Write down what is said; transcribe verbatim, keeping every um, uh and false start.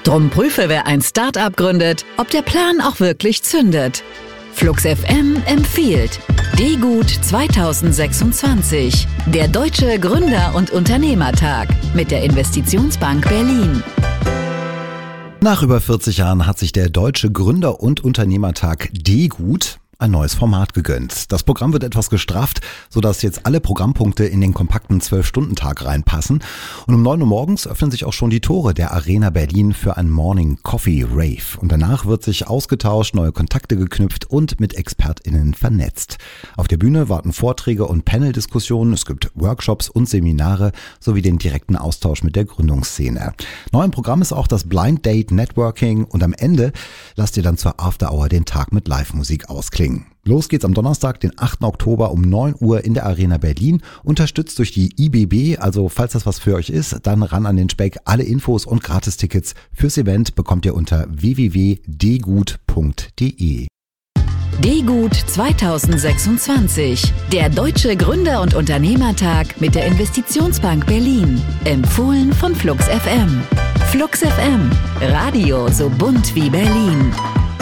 Drum prüfe, wer ein Start-up gründet, ob der Plan auch wirklich zündet. Flux F M empfiehlt D-Gut zweitausendsechsundzwanzig, der Deutsche Gründer- und Unternehmertag mit der Investitionsbank Berlin. Nach über vierzig Jahren hat sich der Deutsche Gründer- und Unternehmertag D-Gut ein neues Format gegönnt. Das Programm wird etwas gestrafft, sodass jetzt alle Programmpunkte in den kompakten zwölf-Stunden-Tag reinpassen. Und um neun Uhr morgens öffnen sich auch schon die Tore der Arena Berlin für ein Morning Coffee Rave. Und danach wird sich ausgetauscht, neue Kontakte geknüpft und mit ExpertInnen vernetzt. Auf der Bühne warten Vorträge und Panel-Diskussionen, es gibt Workshops und Seminare sowie den direkten Austausch mit der Gründungsszene. Neu im Programm ist auch das Blind Date Networking und am Ende lasst ihr dann zur After Hour den Tag mit Live-Musik ausklingen. Los geht's am Donnerstag, den achten Oktober um neun Uhr in der Arena Berlin, unterstützt durch die I B B, also falls das was für euch ist, dann ran an den Speck. Alle Infos und Gratistickets fürs Event bekommt ihr unter w w w punkt d gut punkt d e. D-Gut zweitausendsechsundzwanzig, der Deutsche Gründer- und Unternehmertag mit der Investitionsbank Berlin. Empfohlen von Flux F M. Flux F M, Radio so bunt wie Berlin.